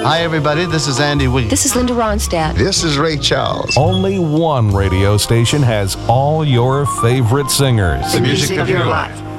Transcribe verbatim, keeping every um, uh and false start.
Hi, everybody. This is Andy Williams. This is Linda Ronstadt. This is Ray Charles. Only one radio station has all your favorite singers. The music of your life.